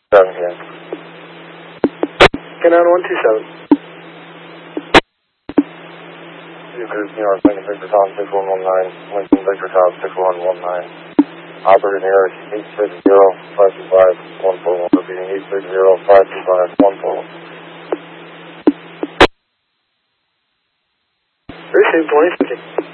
7 here. Canon 127. New York, Lincoln Victor Tom 6119, Lincoln Victor Tom 6119. Operating error 860-525-141. Repeating 860-525-141. Received 2050.